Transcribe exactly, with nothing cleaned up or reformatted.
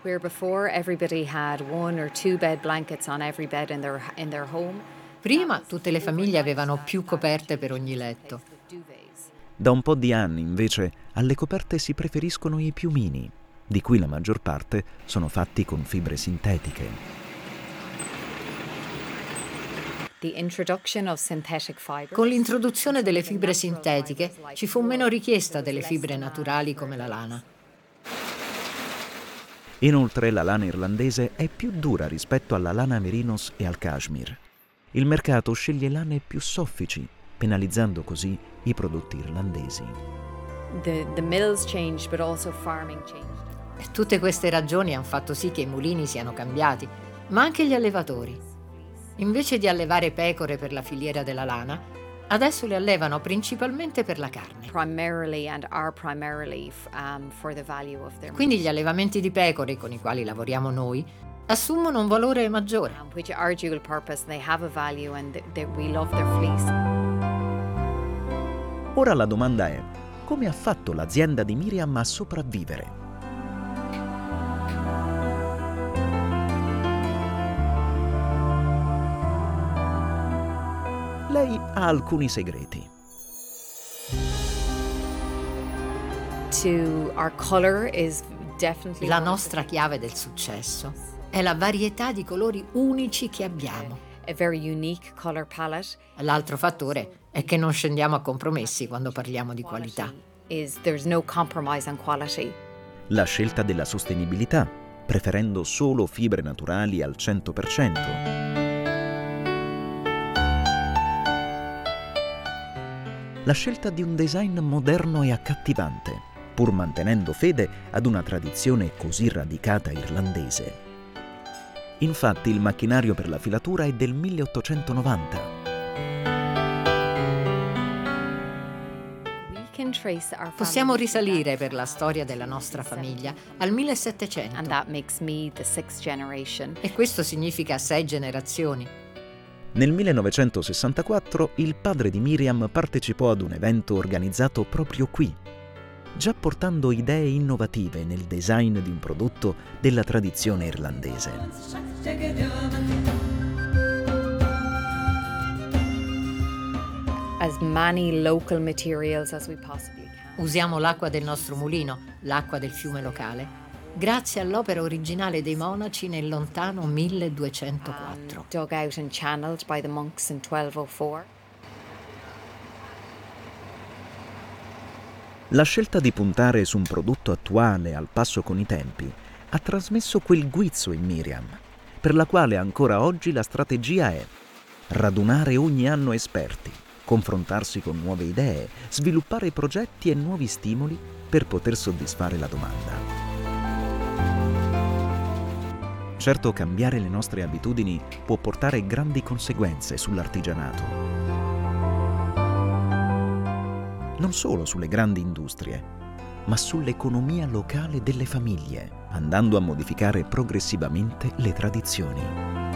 Where before everybody had one or two bed blankets on every bed in their in their home. Prima tutte le famiglie avevano più coperte per ogni letto. Da un po' di anni, invece, alle coperte si preferiscono i piumini, di cui la maggior parte sono fatti con fibre sintetiche. Con l'introduzione delle fibre sintetiche ci fu meno richiesta delle fibre naturali come la lana. Inoltre la lana irlandese è più dura rispetto alla lana merinos e al cashmere. Il mercato sceglie lane più soffici, penalizzando così i prodotti irlandesi. The, the mills changed, but also farming changed. E tutte queste ragioni hanno fatto sì che i mulini siano cambiati, ma anche gli allevatori. Invece di allevare pecore per la filiera della lana, adesso le allevano principalmente per la carne. Primarily and are primarily um, for the value of their Quindi gli allevamenti di pecore con i quali lavoriamo noi assumono un valore maggiore. Um, which are dual purpose, they have a value and they, they, we love their fleece. Ora la domanda è: come ha fatto l'azienda di Miriam a sopravvivere? Lei ha alcuni segreti. To our color is definitely La nostra chiave del successo è la varietà di colori unici che abbiamo. a very unique color palette. L'altro fattore è che non scendiamo a compromessi quando parliamo di qualità. Is there's no compromise on quality. La scelta della sostenibilità, preferendo solo fibre naturali al cento per cento. La scelta di un design moderno e accattivante, pur mantenendo fede ad una tradizione così radicata irlandese. Infatti il macchinario per la filatura è del milleottocentonovanta. Possiamo risalire per la storia della nostra famiglia al millesettecento. And that makes me the sixth generation. E questo significa sei generazioni. Nel millenovecentosessantaquattro il padre di Miriam partecipò ad un evento organizzato proprio qui, già portando idee innovative nel design di un prodotto della tradizione irlandese. As many local materials as we possibly can. Usiamo l'acqua del nostro mulino, l'acqua del fiume locale, grazie all'opera originale dei monaci nel lontano milleduecentoquattro. Um, dug out and channeled by the monks in twelve oh four. La scelta di puntare su un prodotto attuale al passo con i tempi ha trasmesso quel guizzo in Miriam, per la quale ancora oggi la strategia è radunare ogni anno esperti, confrontarsi con nuove idee, sviluppare progetti e nuovi stimoli per poter soddisfare la domanda. Certo, cambiare le nostre abitudini può portare grandi conseguenze sull'artigianato. Non solo sulle grandi industrie, ma sull'economia locale delle famiglie, andando a modificare progressivamente le tradizioni.